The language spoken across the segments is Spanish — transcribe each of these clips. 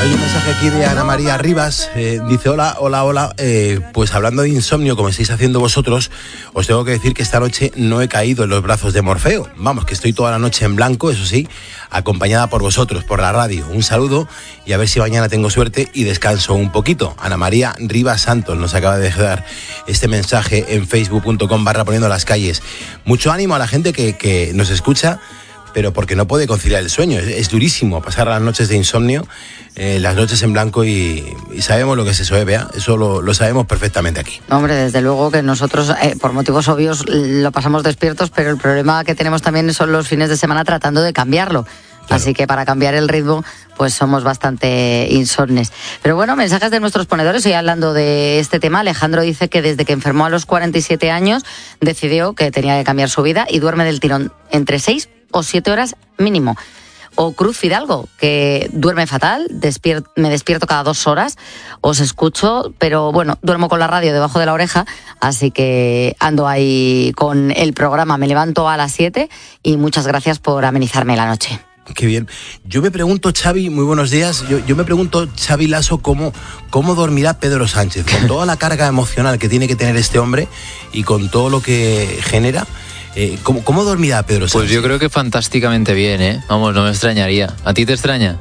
Hay un mensaje aquí de Ana María Rivas, dice hola, pues hablando de insomnio como estáis haciendo vosotros, os tengo que decir que esta noche no he caído en los brazos de Morfeo, vamos, que estoy toda la noche en blanco, eso sí, acompañada por vosotros, por la radio. Un saludo y a ver si mañana tengo suerte y descanso un poquito. Ana María Rivas Santos nos acaba de dejar este mensaje en facebook.com/poniendo las calles. Mucho ánimo a la gente que nos escucha, pero porque no puede conciliar el sueño. Es durísimo pasar las noches de insomnio, las noches en blanco y sabemos lo que es eso, Bea, eso lo sabemos perfectamente aquí. Hombre, desde luego que nosotros, por motivos obvios, lo pasamos despiertos, pero el problema que tenemos también son los fines de semana tratando de cambiarlo. Claro. Así que para cambiar el ritmo, pues somos bastante insomnes. Pero bueno, mensajes de nuestros ponedores. Y hablando de este tema, Alejandro dice que desde que enfermó a los 47 años, decidió que tenía que cambiar su vida y duerme del tirón entre 6 o 7 horas mínimo. O Cruz Fidalgo, que duerme fatal, me despierto cada 2 horas, os escucho, pero bueno, duermo con la radio debajo de la oreja, así que ando ahí con el programa. Me levanto a las 7 y muchas gracias por amenizarme la noche. Qué bien. Yo me pregunto, Xavi, muy buenos días, yo me pregunto, Xavi Lasso, ¿cómo dormirá Pedro Sánchez? Con toda la carga emocional que tiene que tener este hombre y con todo lo que genera, ¿cómo dormirá Pedro Sánchez? Pues yo creo que fantásticamente bien, ¿eh? Vamos, no me extrañaría. ¿A ti te extraña?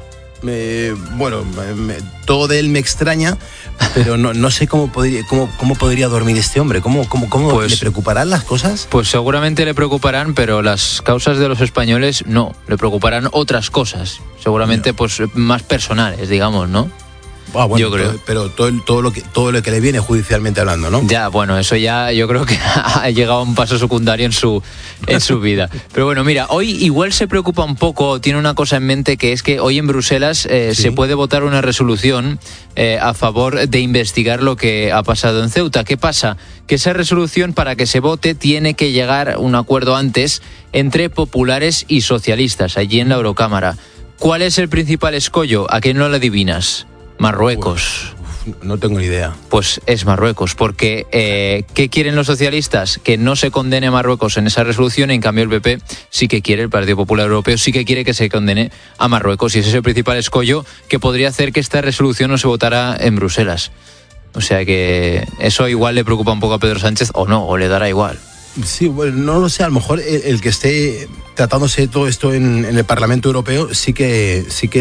Todo de él me extraña, pero no sé cómo podría dormir este hombre. ¿Cómo pues, le preocuparán las cosas? Pues seguramente le preocuparán, pero las causas de los españoles no. Le preocuparán otras cosas, seguramente pues más personales, digamos, ¿no? Bueno, yo creo. Pero todo lo que le viene judicialmente hablando, ¿no? Ya, bueno, eso ya yo creo que ha llegado a un paso secundario en su vida. Pero bueno, mira, hoy igual se preocupa un poco, tiene una cosa en mente, que es que hoy en Bruselas ¿sí? Se puede votar una resolución a favor de investigar lo que ha pasado en Ceuta. ¿Qué pasa? Que esa resolución, para que se vote, tiene que llegar a un acuerdo antes entre populares y socialistas, allí en la Eurocámara. ¿Cuál es el principal escollo? ¿A quién no lo adivinas? Marruecos. No tengo ni idea. Pues es Marruecos, porque ¿qué quieren los socialistas? Que no se condene a Marruecos en esa resolución. En cambio el PP sí que quiere, el Partido Popular Europeo sí que quiere que se condene a Marruecos, y ese es el principal escollo que podría hacer que esta resolución no se votara en Bruselas. O sea que eso igual le preocupa un poco a Pedro Sánchez, o no, o le dará igual. Sí, bueno, no lo sé, a lo mejor el que esté tratándose todo esto en el Parlamento Europeo sí que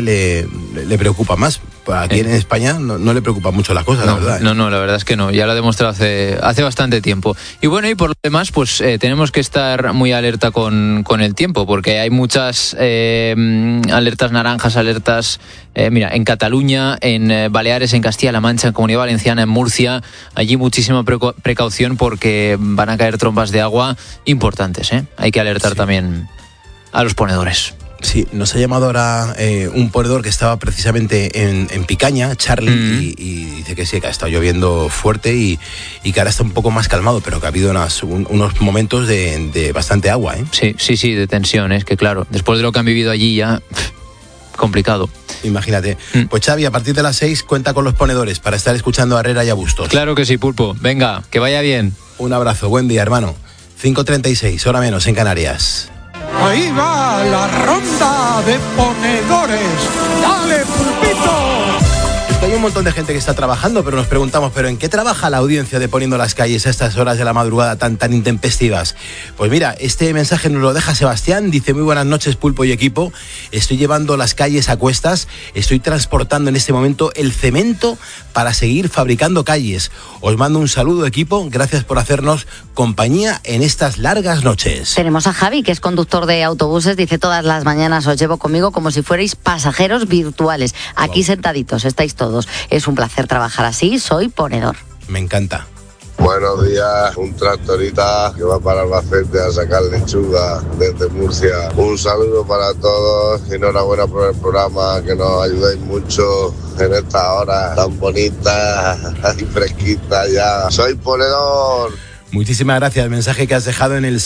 le preocupa más. Aquí en España no le preocupa mucho las cosas, la verdad. No, la verdad es que no, ya lo ha demostrado hace bastante tiempo. Y bueno, y por lo demás, pues tenemos que estar muy alerta con el tiempo, porque hay muchas alertas naranjas, alertas, mira, en Cataluña, en Baleares, en Castilla-La Mancha, en Comunidad Valenciana, en Murcia, allí muchísima precaución porque van a caer trombas de agua importantes, ¿eh? Hay que alertar también a los ponedores. Sí, nos ha llamado ahora un ponedor que estaba precisamente en Picaña, Charlie, y dice que sí, que ha estado lloviendo fuerte y que ahora está un poco más calmado, pero que ha habido unos momentos de bastante agua, ¿eh? Sí, de tensión, es que claro, después de lo que han vivido allí ya, complicado. Imagínate. Pues Xavi, a partir de las 6 cuenta con los ponedores para estar escuchando a Herrera y a Bustos. Claro que sí, Pulpo. Venga, que vaya bien. Un abrazo, buen día, hermano. 5:36, hora menos en Canarias. Ahí va la ronda de ponedores. ¡Dale, Pulpito! Hay un montón de gente que está trabajando, pero nos preguntamos, ¿pero en qué trabaja la audiencia de Poniendo las Calles a estas horas de la madrugada tan intempestivas? Pues mira, este mensaje nos lo deja Sebastián, dice: muy buenas noches, Pulpo y equipo, estoy llevando las calles a cuestas, estoy transportando en este momento el cemento para seguir fabricando calles. Os mando un saludo, equipo, gracias por hacernos compañía en estas largas noches. Tenemos a Javi, que es conductor de autobuses, dice: todas las mañanas os llevo conmigo como si fuerais pasajeros virtuales, aquí sentaditos, estáis todos. Es un placer trabajar así, soy ponedor. Me encanta. Buenos días, un tractorista que va para Albacete a sacar lechuga desde Murcia. Un saludo para todos, enhorabuena por el programa, que nos ayudáis mucho en esta hora tan bonita y fresquita ya. Soy ponedor. Muchísimas gracias. El mensaje que has dejado en el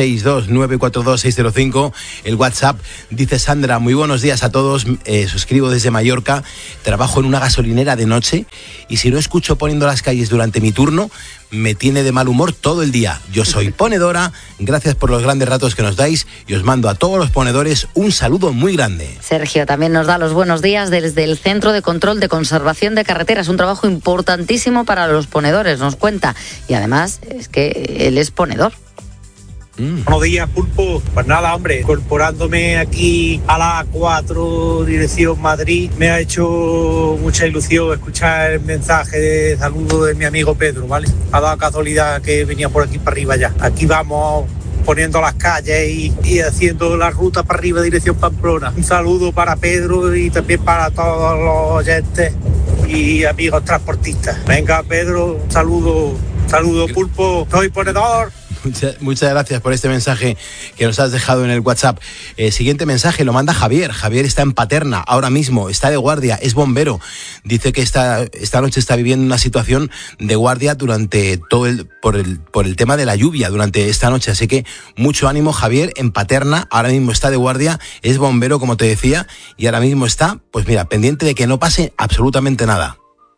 662-942-605, el WhatsApp, dice Sandra: muy buenos días a todos, suscribo desde Mallorca, trabajo en una gasolinera de noche y si no escucho Poniendo las Calles durante mi turno, me tiene de mal humor todo el día. Yo soy ponedora, gracias por los grandes ratos que nos dais y os mando a todos los ponedores un saludo muy grande. Sergio también nos da los buenos días desde el Centro de Control de Conservación de Carreteras, un trabajo importantísimo para los ponedores, nos cuenta. Y además es que él es ponedor. Buenos días, Pulpo. Pues nada, hombre, incorporándome aquí a la A4, dirección Madrid, me ha hecho mucha ilusión escuchar el mensaje de saludo de mi amigo Pedro, ¿vale? Ha dado casualidad que venía por aquí para arriba ya. Aquí vamos poniendo las calles y haciendo la ruta para arriba, dirección Pamplona. Un saludo para Pedro y también para todos los oyentes y amigos transportistas. Venga, Pedro, un saludo, Pulpo. Soy ponedor. Muchas gracias por este mensaje que nos has dejado en el WhatsApp. Siguiente mensaje lo manda Javier. Javier está en Paterna ahora mismo, está de guardia, es bombero. Dice que esta noche está viviendo una situación de guardia durante por el tema de la lluvia durante esta noche. Así que mucho ánimo, Javier, en Paterna. Ahora mismo está de guardia, es bombero, como te decía, y ahora mismo está, pues mira, pendiente de que no pase absolutamente nada.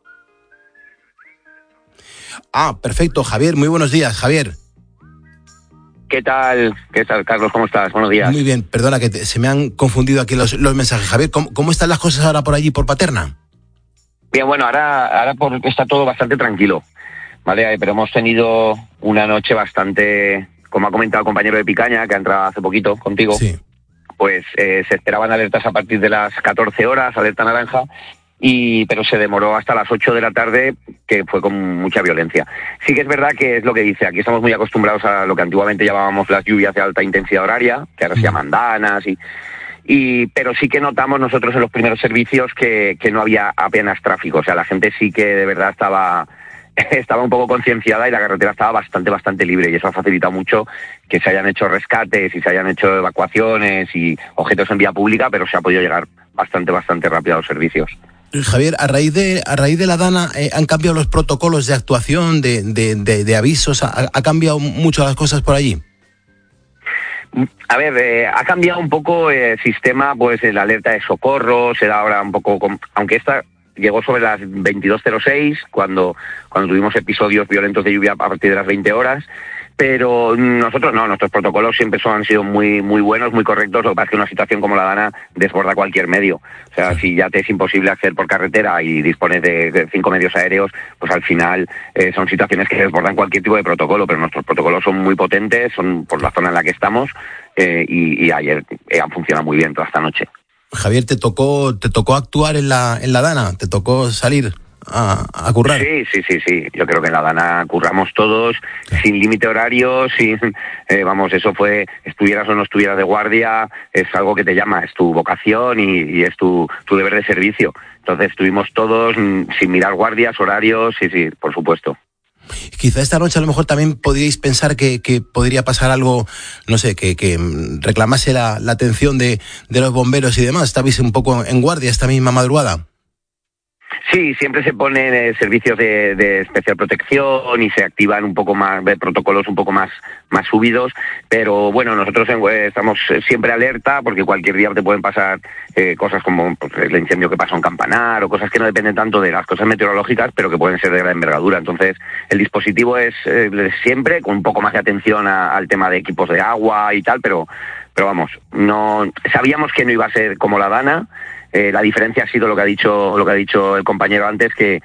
Perfecto, Javier. Muy buenos días, Javier. ¿Qué tal, Carlos? ¿Cómo estás? Buenos días. Muy bien, perdona que se me han confundido aquí los mensajes. Javier, ¿cómo están las cosas ahora por allí, por Paterna? Bien, bueno, ahora está todo bastante tranquilo, ¿vale? Pero hemos tenido una noche bastante, como ha comentado el compañero de Picaña, que ha entrado hace poquito contigo, sí. Pues se esperaban alertas a partir de las 14 horas, alerta naranja, pero se demoró hasta las 8 de la tarde, que fue con mucha violencia. Sí que es verdad que es lo que dice, aquí estamos muy acostumbrados a lo que antiguamente llamábamos las lluvias de alta intensidad horaria, que ahora se llaman danas, pero sí que notamos nosotros en los primeros servicios que no había apenas tráfico, o sea, la gente sí que de verdad estaba un poco concienciada y la carretera estaba bastante libre, y eso ha facilitado mucho que se hayan hecho rescates y se hayan hecho evacuaciones y objetos en vía pública, pero se ha podido llegar bastante rápido a los servicios. Javier, a raíz de la Dana han cambiado los protocolos de actuación, de avisos, ha cambiado mucho las cosas por allí. A ver, ha cambiado un poco el sistema, pues la alerta de socorro se da ahora un poco, aunque esta llegó sobre las 22:06 cuando tuvimos episodios violentos de lluvia a partir de las 20 horas. Pero nosotros no, nuestros protocolos siempre han sido muy buenos, muy correctos. Lo que pasa es que una situación como la Dana desborda cualquier medio. O sea, si ya te es imposible acceder por carretera y dispones de 5 medios aéreos, pues al final son situaciones que desbordan cualquier tipo de protocolo, pero nuestros protocolos son muy potentes, son por la zona en la que estamos, y ayer han funcionado muy bien toda esta noche. Javier, ¿te tocó actuar en la Dana? ¿Te tocó salir a currar? Sí. Yo creo que en la Dana curramos todos, sin límite horario, eso fue, estuvieras o no estuvieras de guardia, es algo que te llama, es tu vocación y es tu deber de servicio. Entonces estuvimos todos sin mirar guardias, horarios, sí, por supuesto. Quizá esta noche a lo mejor también podríais pensar que podría pasar algo, no sé, que reclamase la atención de los bomberos y demás. ¿Estabais un poco en guardia esta misma madrugada? Sí, siempre se ponen servicios de especial protección y se activan un poco más, protocolos un poco más subidos, pero bueno, nosotros estamos siempre alerta porque cualquier día te pueden pasar cosas como pues, el incendio que pasó en Campanar o cosas que no dependen tanto de las cosas meteorológicas, pero que pueden ser de gran envergadura. Entonces, el dispositivo es siempre con un poco más de atención al tema de equipos de agua y tal, pero vamos, no sabíamos que no iba a ser como la Dana. La diferencia ha sido lo que ha dicho el compañero antes, que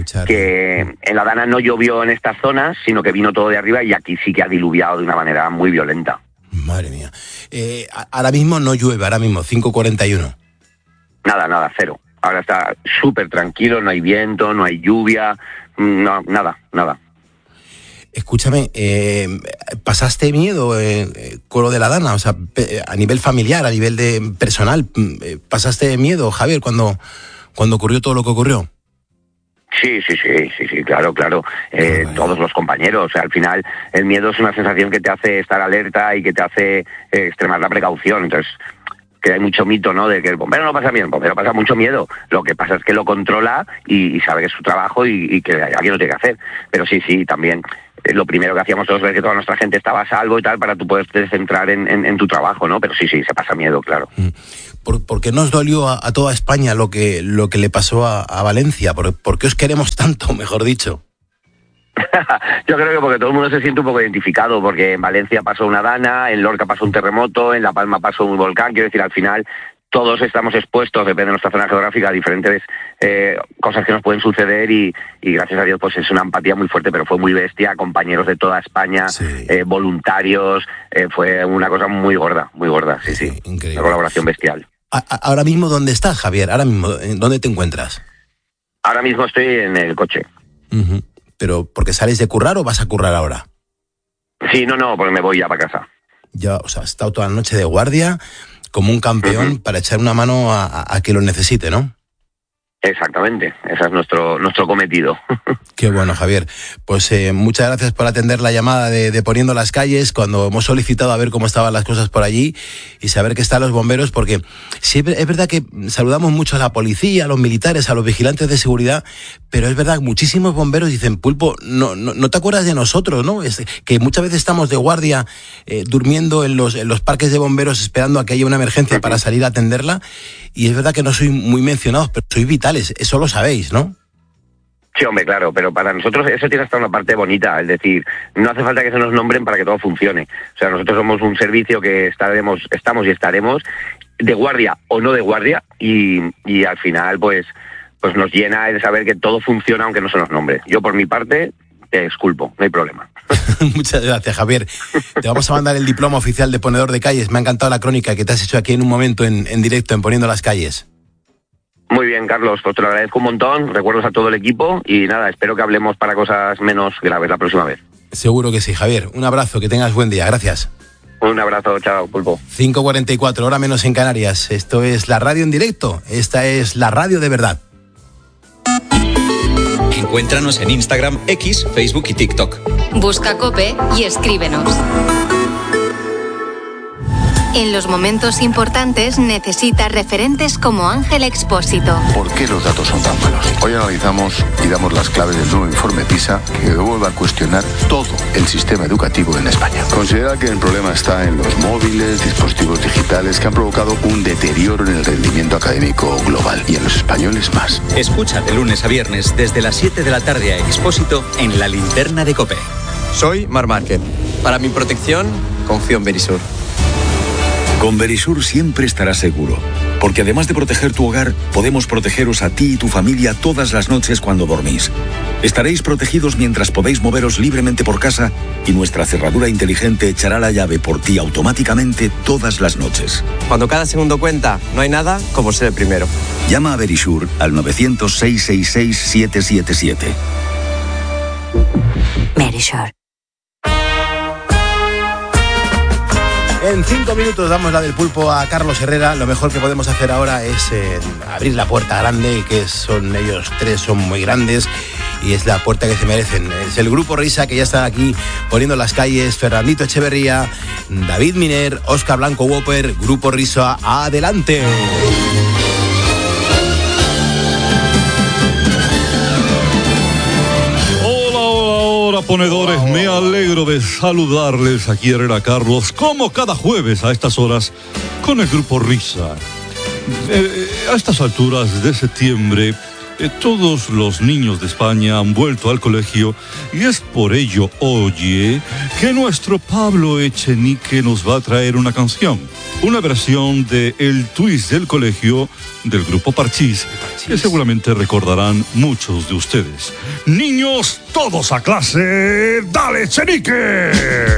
en la Dana no llovió en estas zonas, sino que vino todo de arriba, y aquí sí que ha diluviado de una manera muy violenta. Madre mía. Ahora mismo no llueve, 5:41. Nada, cero. Ahora está súper tranquilo, no hay viento, no hay lluvia, nada. Escúchame, ¿pasaste miedo con lo de la Dana? O sea, a nivel familiar, a nivel de personal, ¿pasaste miedo, Javier, cuando ocurrió todo lo que ocurrió? Sí, claro. Todos los compañeros, o sea, al final el miedo es una sensación que te hace estar alerta y que te hace extremar la precaución. Entonces, que hay mucho mito, ¿no?, de que el bombero no pasa miedo, el bombero pasa mucho miedo. Lo que pasa es que lo controla y sabe que es su trabajo y que alguien lo tiene que hacer. Pero sí, también lo primero que hacíamos todos es ver que toda nuestra gente estaba a salvo y tal, para tú poder centrar en tu trabajo, ¿no? Pero sí, se pasa miedo, claro. ¿Por qué nos dolió a toda España lo que le pasó a Valencia? ¿Por qué os queremos tanto, mejor dicho? Yo creo que porque todo el mundo se siente un poco identificado, porque en Valencia pasó una dana, en Lorca pasó un terremoto, en La Palma pasó un volcán. Quiero decir, al final todos estamos expuestos, depende de nuestra zona geográfica, a diferentes cosas que nos pueden suceder y gracias a Dios pues es una empatía muy fuerte, pero fue muy bestia, compañeros de toda España, sí. Voluntarios, fue una cosa muy gorda, sí. Increíble. Una colaboración bestial. Ahora mismo, ¿dónde estás, Javier? Ahora mismo, ¿dónde te encuentras? Ahora mismo estoy en el coche. Uh-huh. ¿Pero porque sales de currar o vas a currar ahora? Sí, no, porque me voy ya para casa. Ya, o sea, has estado toda la noche de guardia como un campeón para echar una mano a que lo necesite, ¿no? Exactamente, ese es nuestro cometido. Qué bueno, Javier. Pues muchas gracias por atender la llamada de Poniendo las Calles, cuando hemos solicitado a ver cómo estaban las cosas por allí y saber que están los bomberos, porque sí, es verdad que saludamos mucho a la policía, a los militares, a los vigilantes de seguridad, pero es verdad que muchísimos bomberos dicen, Pulpo, no te acuerdas de nosotros, ¿no? Es que muchas veces estamos de guardia durmiendo en los parques de bomberos esperando a que haya una emergencia para salir a atenderla, y es verdad que no soy muy mencionados, pero soy vitales, eso lo sabéis, ¿no? Sí, hombre, claro, pero para nosotros eso tiene hasta una parte bonita, es decir, no hace falta que se nos nombren para que todo funcione. O sea, nosotros somos un servicio que estamos y estaremos de guardia o no de guardia y al final pues nos llena el saber que todo funciona aunque no se nos nombre. Yo por mi parte te disculpo, no hay problema. Muchas gracias, Javier. Te vamos a mandar el diploma oficial de ponedor de calles. Me ha encantado la crónica que te has hecho aquí en un momento en directo, en Poniendo las Calles. Muy bien, Carlos, pues te lo agradezco un montón, recuerdos a todo el equipo y nada, espero que hablemos para cosas menos graves la próxima vez. Seguro que sí, Javier. Un abrazo, que tengas buen día, gracias. Un abrazo, chao, Pulpo. 5:44, hora menos en Canarias. Esto es la radio en directo, esta es la radio de verdad. Encuéntranos en Instagram, X, Facebook y TikTok. Busca COPE y escríbenos. En los momentos importantes necesitas referentes como Ángel Expósito. ¿Por qué los datos son tan malos? Hoy analizamos y damos las claves del nuevo informe PISA que vuelve a cuestionar todo el sistema educativo en España. Considera que el problema está en los móviles, dispositivos digitales que han provocado un deterioro en el rendimiento académico global y en los españoles más. Escucha de lunes a viernes desde las 7 de la tarde a Expósito en La Linterna de COPE. Soy Mar Márquez. Para mi protección, confío en Verisur. Con Verisur siempre estarás seguro, porque además de proteger tu hogar, podemos protegeros a ti y tu familia todas las noches cuando dormís. Estaréis protegidos mientras podéis moveros libremente por casa y nuestra cerradura inteligente echará la llave por ti automáticamente todas las noches. Cuando cada segundo cuenta, no hay nada como ser el primero. Llama a Verisur al 900-666-777. Verisur. En 5 minutos damos la del pulpo a Carlos Herrera. Lo mejor que podemos hacer ahora es abrir la puerta grande, que son ellos tres, son muy grandes, y es la puerta que se merecen. Es el Grupo Risa, que ya está aquí Poniendo las Calles, Fernandito Echeverría, David Miner, Óscar Blanco Whopper, Grupo Risa, adelante. Ponedores, me alegro de saludarles aquí Herrera Carlos, como cada jueves a estas horas, con el Grupo Risa. A estas alturas de septiembre, todos los niños de España han vuelto al colegio y es por ello, oye, que nuestro Pablo Echenique nos va a traer una canción, una versión de El Twist del Colegio del Grupo Parchís, que seguramente recordarán muchos de ustedes. Niños, todos a clase, ¡dale, Echenique!